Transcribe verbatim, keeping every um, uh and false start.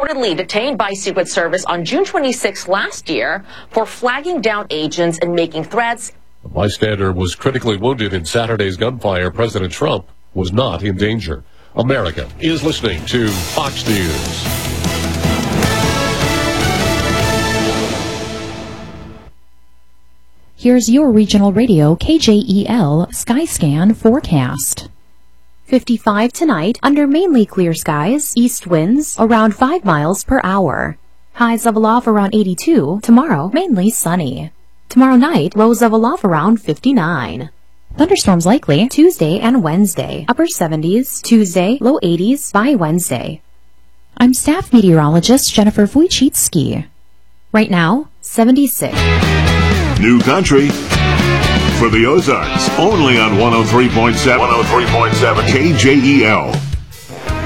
reportedly detained by Secret Service on June twenty-sixth last year for flagging down agents and making threats. A bystander was critically wounded in Saturday's gunfire. President Trump was not in danger. America is listening to Fox News. Here's your regional radio K J E L Skyscan forecast. fifty-five tonight under mainly clear skies, east winds around five miles per hour. Highs level off around eighty-two. Tomorrow, mainly sunny. Tomorrow night, lows level off around fifty-nine. Thunderstorms likely Tuesday and Wednesday. Upper seventies, Tuesday, low eighties by Wednesday. I'm staff meteorologist Jennifer Wojcicki. Right now, seventy-six. New country for the Ozarks, only on one oh three point seven. one oh three point seven K J E L.